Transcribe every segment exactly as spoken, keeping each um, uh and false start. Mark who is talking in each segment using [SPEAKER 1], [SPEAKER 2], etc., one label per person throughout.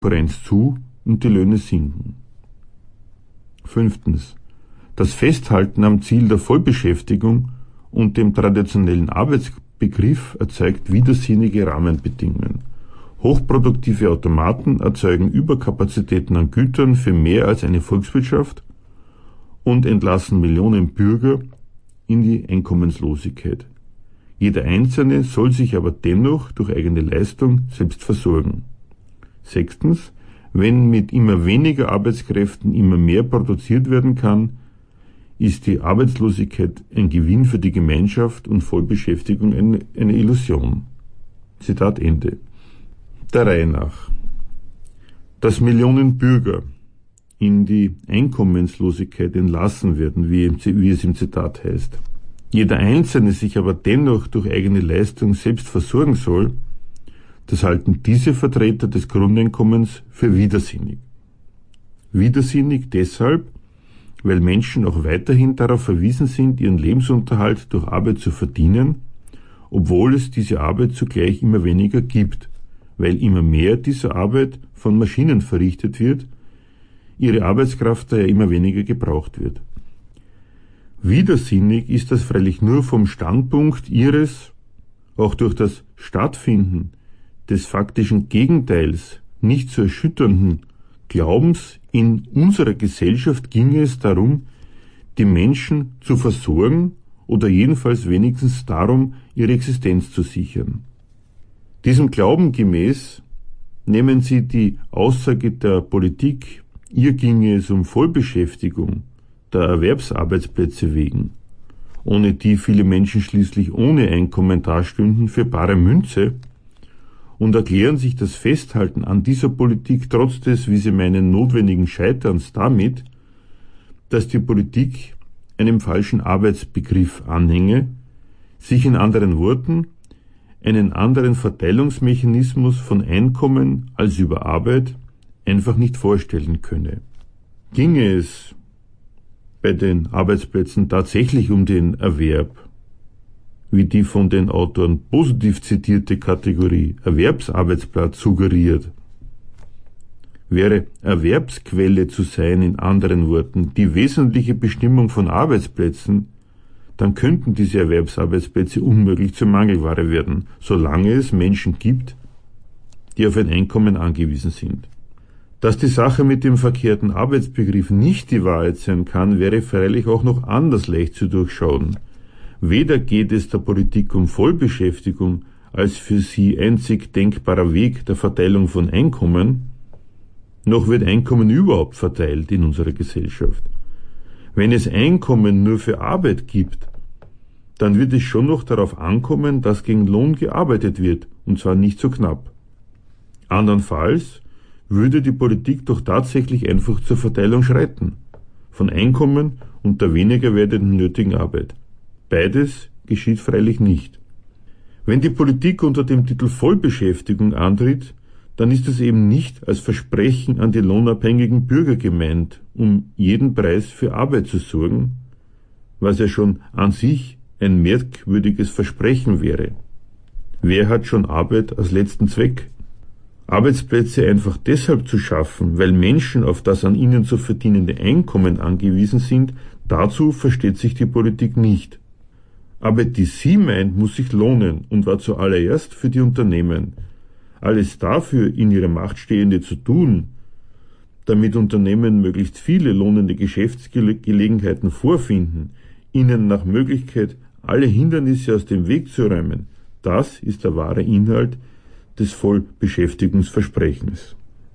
[SPEAKER 1] Konkurrenz zu und die Löhne sinken. Fünftens. Das Festhalten am Ziel der Vollbeschäftigung und dem traditionellen Arbeitsbegriff erzeugt widersinnige Rahmenbedingungen. Hochproduktive Automaten erzeugen Überkapazitäten an Gütern für mehr als eine Volkswirtschaft und entlassen Millionen Bürger in die Einkommenslosigkeit. Jeder Einzelne soll sich aber dennoch durch eigene Leistung selbst versorgen. Sechstens. Wenn mit immer weniger Arbeitskräften immer mehr produziert werden kann, ist die Arbeitslosigkeit ein Gewinn für die Gemeinschaft und Vollbeschäftigung eine, eine Illusion. Zitat Ende. Der Reihe nach. Dass Millionen Bürger in die Einkommenslosigkeit entlassen werden, wie, wie es im Zitat heißt, jeder Einzelne sich aber dennoch durch eigene Leistung selbst versorgen soll, das halten diese Vertreter des Grundeinkommens für widersinnig. Widersinnig deshalb, weil Menschen auch weiterhin darauf verwiesen sind, ihren Lebensunterhalt durch Arbeit zu verdienen, obwohl es diese Arbeit zugleich immer weniger gibt, weil immer mehr dieser Arbeit von Maschinen verrichtet wird, ihre Arbeitskraft daher immer weniger gebraucht wird. Widersinnig ist das freilich nur vom Standpunkt ihres, auch durch das Stattfinden des faktischen Gegenteils nicht zu erschütternden Glaubens, in unserer Gesellschaft ginge es darum, die Menschen zu versorgen oder jedenfalls wenigstens darum, ihre Existenz zu sichern. Diesem Glauben gemäß nehmen Sie die Aussage der Politik, ihr ginge es um Vollbeschäftigung der Erwerbsarbeitsplätze wegen, ohne die viele Menschen schließlich ohne Einkommen dastünden, für bare Münze, und erklären sich das Festhalten an dieser Politik trotz des, wie sie meinen, notwendigen Scheiterns damit, dass die Politik einem falschen Arbeitsbegriff anhänge, sich in anderen Worten einen anderen Verteilungsmechanismus von Einkommen als über Arbeit einfach nicht vorstellen könne. Ginge es bei den Arbeitsplätzen tatsächlich um den Erwerb, wie die von den Autoren positiv zitierte Kategorie Erwerbsarbeitsplatz suggeriert, wäre Erwerbsquelle zu sein, in anderen Worten, die wesentliche Bestimmung von Arbeitsplätzen, dann könnten diese Erwerbsarbeitsplätze unmöglich zur Mangelware werden, solange es Menschen gibt, die auf ein Einkommen angewiesen sind. Dass die Sache mit dem verkehrten Arbeitsbegriff nicht die Wahrheit sein kann, wäre freilich auch noch anders leicht zu durchschauen. Weder geht es der Politik um Vollbeschäftigung als für sie einzig denkbarer Weg der Verteilung von Einkommen, noch wird Einkommen überhaupt verteilt in unserer Gesellschaft. Wenn es Einkommen nur für Arbeit gibt, dann wird es schon noch darauf ankommen, dass gegen Lohn gearbeitet wird, und zwar nicht so knapp. Andernfalls würde die Politik doch tatsächlich einfach zur Verteilung schreiten, von Einkommen und der weniger werdenden nötigen Arbeit. Beides geschieht freilich nicht. Wenn die Politik unter dem Titel Vollbeschäftigung antritt, dann ist es eben nicht als Versprechen an die lohnabhängigen Bürger gemeint, um jeden Preis für Arbeit zu sorgen, was ja schon an sich ein merkwürdiges Versprechen wäre. Wer hat schon Arbeit als letzten Zweck? Arbeitsplätze einfach deshalb zu schaffen, weil Menschen auf das an ihnen zu verdienende Einkommen angewiesen sind, dazu versteht sich die Politik nicht. Arbeit, die sie meint, muss sich lohnen, und war zuallererst für die Unternehmen. Alles dafür in ihrer Macht Stehende zu tun, damit Unternehmen möglichst viele lohnende Geschäftsgelegenheiten vorfinden, ihnen nach Möglichkeit alle Hindernisse aus dem Weg zu räumen, das ist der wahre Inhalt des Vollbeschäftigungsversprechens.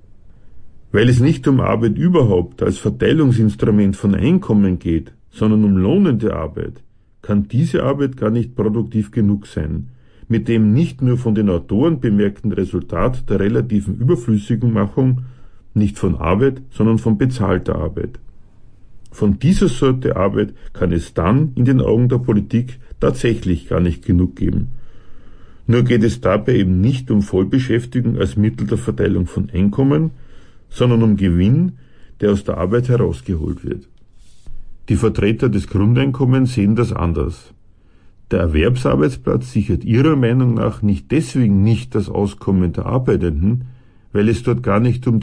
[SPEAKER 1] Weil es nicht um Arbeit überhaupt als Verteilungsinstrument von Einkommen geht, sondern um lohnende Arbeit, kann diese Arbeit gar nicht produktiv genug sein, mit dem nicht nur von den Autoren bemerkten Resultat der relativen Überflüssigmachung, nicht von Arbeit, sondern von bezahlter Arbeit. Von dieser Sorte Arbeit kann es dann in den Augen der Politik tatsächlich gar nicht genug geben. Nur geht es dabei eben nicht um Vollbeschäftigung als Mittel der Verteilung von Einkommen, sondern um Gewinn, der aus der Arbeit herausgeholt wird. Die Vertreter des Grundeinkommens sehen das anders. Der Erwerbsarbeitsplatz sichert ihrer Meinung nach nicht deswegen nicht das Auskommen der Arbeitenden, weil es dort gar nicht um